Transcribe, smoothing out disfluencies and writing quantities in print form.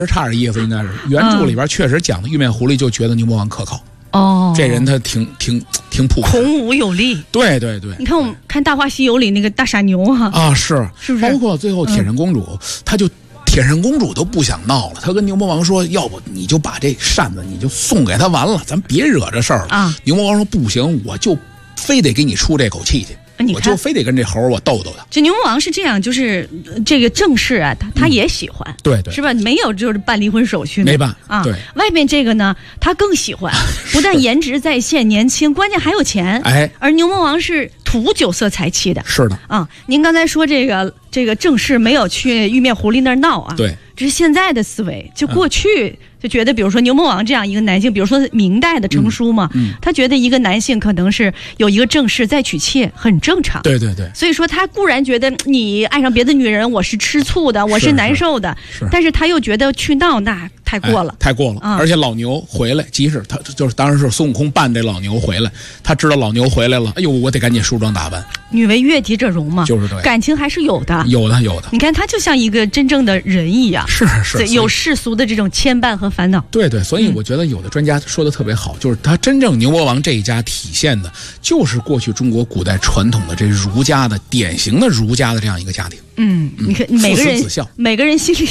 差点意思，应该是原著里边确实讲的玉面狐狸就觉得牛魔王可靠。这人他挺朴， 孔武有力。 对对对， 你看我们看《大话西游》里那个大傻牛是不是？ 包括最后铁扇公主，铁扇公主都不想闹了，她跟牛魔王说：“要不你就把这扇子你就送给他完了，咱别惹这事儿了。”牛魔王说：“不行，我就非得给你出这口气去。”我就非得跟这猴我斗斗他。 这牛魔王是这样，就是这个正室啊，他也喜欢， 对对， 是吧？没有就是办离婚手续， 没办对。 外面这个呢，他更喜欢，不但颜值在线、年轻，关键还有钱。而牛魔王是图酒色财气的。 是的您刚才说这个正室没有去玉面狐狸那儿闹啊， 对， 这是现在的思维，就过去。就觉得比如说牛魔王这样一个男性，比如说明代的成书嘛，他觉得一个男性可能是有一个正室再娶妾很正常。 对对对。 所以说他固然觉得你爱上别的女人我是吃醋的，我是难受的，但是他又觉得去闹那太过了， 太过了。而且老牛回来，即使他就是当然是孙悟空扮这老牛回来，他知道老牛回来了，哎呦，我得赶紧梳妆打扮。 女为悦己者容嘛， 就是对， 感情还是有的， 有的。 你看他就像一个真正的人一样， 是有世俗的这种牵绊和烦恼。 对对，所以我觉得有的专家说的特别好，就是他真正牛魔王这一家体现的，就是过去中国古代传统的这儒家的典型的儒家的这样一个家庭。 你看每个人心里